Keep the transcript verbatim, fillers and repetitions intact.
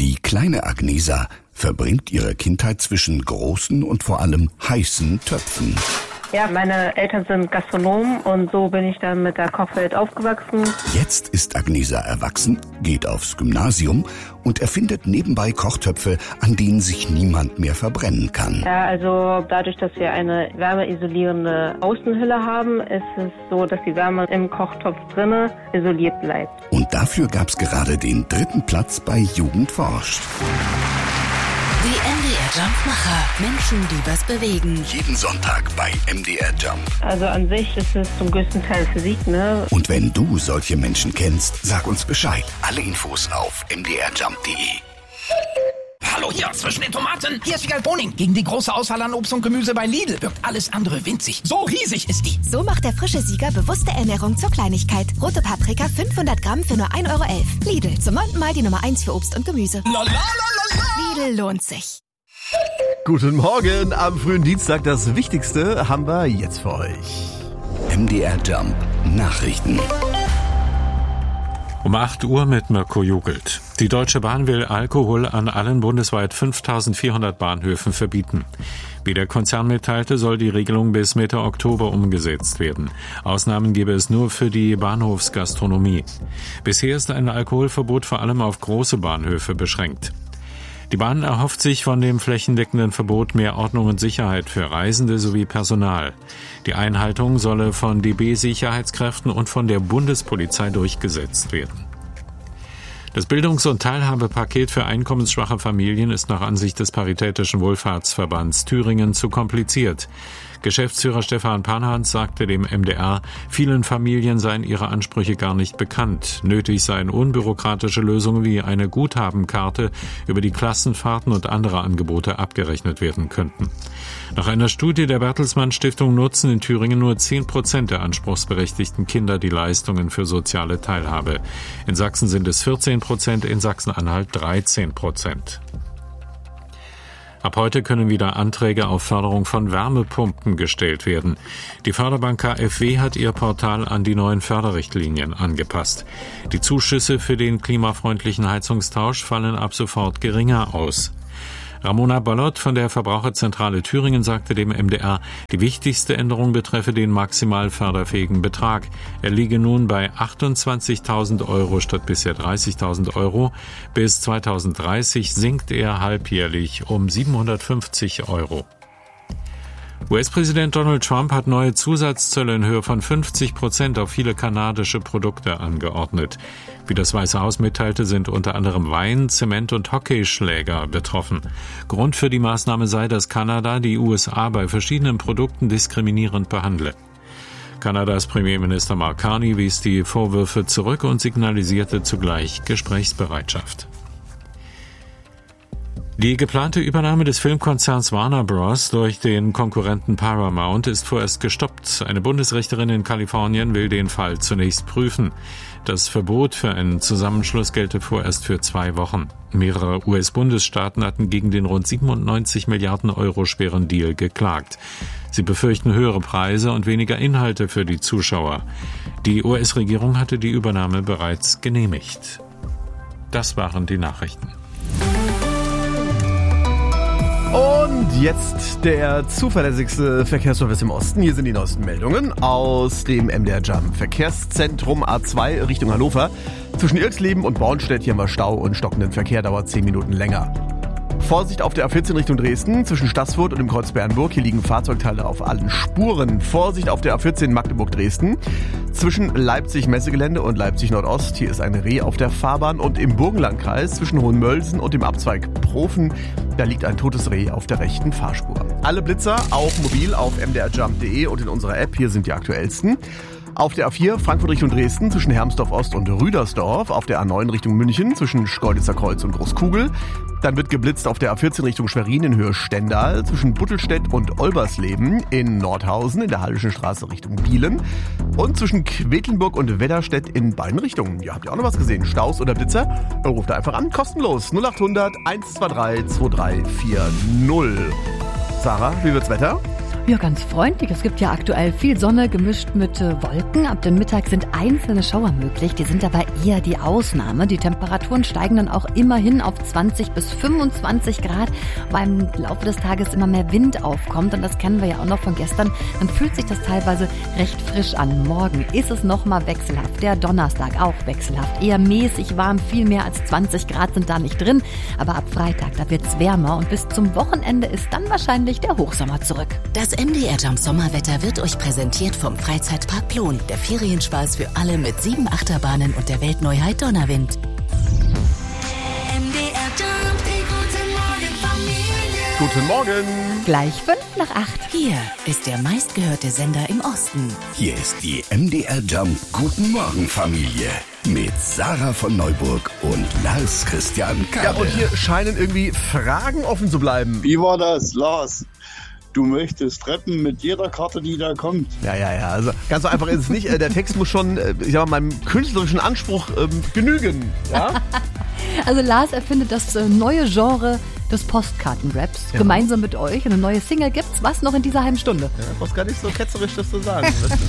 Die kleine Agnesa verbringt ihre Kindheit zwischen großen und vor allem heißen Töpfen. Ja, meine Eltern sind Gastronomen und so bin ich dann mit der Kochwelt aufgewachsen. Jetzt ist Agnesa erwachsen, geht aufs Gymnasium und erfindet nebenbei Kochtöpfe, an denen sich niemand mehr verbrennen kann. Ja, also dadurch, dass wir eine wärmeisolierende Außenhülle haben, ist es so, dass die Wärme im Kochtopf drinne isoliert bleibt. Und dafür gab's gerade den dritten Platz bei Jugend forscht. Die M D R-Jump-Macher. Menschen, die was bewegen. Jeden Sonntag bei M D R Jump. Also an sich ist es zum größten Teil Physik, ne? Und wenn du solche Menschen kennst, sag uns Bescheid. Alle Infos auf m d r jump punkt d e. Hallo hier zwischen den Tomaten. Hier ist Vigal Boning. Gegen die große Auswahl an Obst und Gemüse bei Lidl wirkt alles andere winzig. So riesig ist die. So macht der frische Sieger bewusste Ernährung zur Kleinigkeit. Rote Paprika fünfhundert Gramm für nur ein Euro elf. Lidl, zum neunten Mal die Nummer eins für Obst und Gemüse. La, la, la, la, la. Lidl lohnt sich. Guten Morgen, am frühen Dienstag. Das Wichtigste haben wir jetzt für euch. M D R Jump Nachrichten. Um acht Uhr mit Mirko Jugelt. Die Deutsche Bahn will Alkohol an allen bundesweit fünftausendvierhundert Bahnhöfen verbieten. Wie der Konzern mitteilte, soll die Regelung bis Mitte Oktober umgesetzt werden. Ausnahmen gebe es nur für die Bahnhofsgastronomie. Bisher ist ein Alkoholverbot vor allem auf große Bahnhöfe beschränkt. Die Bahn erhofft sich von dem flächendeckenden Verbot mehr Ordnung und Sicherheit für Reisende sowie Personal. Die Einhaltung solle von D B-Sicherheitskräften und von der Bundespolizei durchgesetzt werden. Das Bildungs- und Teilhabepaket für einkommensschwache Familien ist nach Ansicht des Paritätischen Wohlfahrtsverbands Thüringen zu kompliziert. Geschäftsführer Stefan Panhans sagte dem M D R, vielen Familien seien ihre Ansprüche gar nicht bekannt. Nötig seien unbürokratische Lösungen wie eine Guthabenkarte, über die Klassenfahrten und andere Angebote abgerechnet werden könnten. Nach einer Studie der Bertelsmann Stiftung nutzen in Thüringen nur zehn Prozent der anspruchsberechtigten Kinder die Leistungen für soziale Teilhabe. In Sachsen sind es vierzehn Prozent, in Sachsen-Anhalt dreizehn Prozent. Ab heute können wieder Anträge auf Förderung von Wärmepumpen gestellt werden. Die Förderbank K f W hat ihr Portal an die neuen Förderrichtlinien angepasst. Die Zuschüsse für den klimafreundlichen Heizungstausch fallen ab sofort geringer aus. Ramona Bollott von der Verbraucherzentrale Thüringen sagte dem M D R, die wichtigste Änderung betreffe den maximal förderfähigen Betrag. Er liege nun bei achtundzwanzigtausend Euro statt bisher dreißigtausend Euro. Bis zweitausenddreißig sinkt er halbjährlich um siebenhundertfünfzig Euro. U S-Präsident Donald Trump hat neue Zusatzzölle in Höhe von fünfzig Prozent auf viele kanadische Produkte angeordnet. Wie das Weiße Haus mitteilte, sind unter anderem Wein, Zement und Hockeyschläger betroffen. Grund für die Maßnahme sei, dass Kanada die U S A bei verschiedenen Produkten diskriminierend behandle. Kanadas Premierminister Mark Carney wies die Vorwürfe zurück und signalisierte zugleich Gesprächsbereitschaft. Die geplante Übernahme des Filmkonzerns Warner Bros. Durch den Konkurrenten Paramount ist vorerst gestoppt. Eine Bundesrichterin in Kalifornien will den Fall zunächst prüfen. Das Verbot für einen Zusammenschluss gelte vorerst für zwei Wochen. Mehrere U S-Bundesstaaten hatten gegen den rund siebenundneunzig Milliarden Euro schweren Deal geklagt. Sie befürchten höhere Preise und weniger Inhalte für die Zuschauer. Die U S-Regierung hatte die Übernahme bereits genehmigt. Das waren die Nachrichten. Und jetzt der zuverlässigste Verkehrsservice im Osten. Hier sind die neuesten Meldungen aus dem M D R Jump Verkehrszentrum A zwei Richtung Hannover. Zwischen Irxleben und Bornstedt hier haben wir Stau und stockenden Verkehr, dauert zehn Minuten länger. Vorsicht auf der A vierzehn Richtung Dresden, zwischen Staßfurt und dem Kreuz Bernburg. Hier liegen Fahrzeugteile auf allen Spuren. Vorsicht auf der A vierzehn Magdeburg-Dresden, zwischen Leipzig-Messegelände und Leipzig-Nordost. Hier ist ein Reh auf der Fahrbahn. Und im Burgenlandkreis, zwischen Hohenmölsen und dem Abzweig Profen, da liegt ein totes Reh auf der rechten Fahrspur. Alle Blitzer auch mobil auf m d r jump punkt d e und in unserer App. Hier sind die aktuellsten. Auf der A vier Frankfurt Richtung Dresden zwischen Hermsdorf Ost und Rüdersdorf. Auf der A neun Richtung München zwischen Schkeuditzer Kreuz und Großkugel. Dann wird geblitzt auf der A vierzehn Richtung Schwerin in Höhe Stendal zwischen Buttelstedt und Olbersleben. In Nordhausen in der Hallischen Straße Richtung Bielen. Und zwischen Quedlinburg und Wedderstedt in beiden Richtungen. Ja, habt ihr auch noch was gesehen? Staus oder Blitzer? Ruft da einfach an, kostenlos. null achthundert eins zwei drei zwei drei vier null. Sarah, wie wird's Wetter? Ja, ganz freundlich. Es gibt ja aktuell viel Sonne gemischt mit äh, Wolken. Ab dem Mittag sind einzelne Schauer möglich. Die sind aber eher die Ausnahme. Die Temperaturen steigen dann auch immerhin auf zwanzig bis fünfundzwanzig Grad, weil im Laufe des Tages immer mehr Wind aufkommt. Und das kennen wir ja auch noch von gestern. Dann fühlt sich das teilweise recht frisch an. Morgen ist es nochmal wechselhaft. Der Donnerstag auch wechselhaft. Eher mäßig warm. Viel mehr als zwanzig Grad sind da nicht drin. Aber ab Freitag, da wird's wärmer. Und bis zum Wochenende ist dann wahrscheinlich der Hochsommer zurück. Das M D R Jump Sommerwetter wird euch präsentiert vom Freizeitpark Plon. Der Ferienspaß für alle mit sieben Achterbahnen und der Weltneuheit Donnerwind. M D R Jump, die Guten Guten Morgen Familie. Morgen. Gleich fünf nach acht. Hier ist der meistgehörte Sender im Osten. Hier ist die M D R Jump Guten Morgen Familie mit Sarah von Neuburg und Lars Christian Kabel. Ja, und hier scheinen irgendwie Fragen offen zu bleiben. Wie war das, Lars? Du möchtest rappen mit jeder Karte, die da kommt. Ja, ja, ja. Also ganz so einfach ist es nicht. Der Text muss schon, ich sag mal, meinem künstlerischen Anspruch ähm, genügen. Ja? Also Lars erfindet das neue Genre des Postkartenraps. Ja. Gemeinsam mit euch. Eine neue Single gibt's. Was noch in dieser halben Stunde? Ja, das ist gar nicht so ketzerisch, das zu sagen.